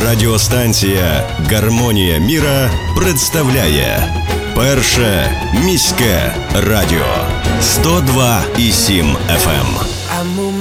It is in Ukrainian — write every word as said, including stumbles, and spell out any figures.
Радіостанція «Гармонія міра» представляє Перше міське радіо сто два і сім еф ем.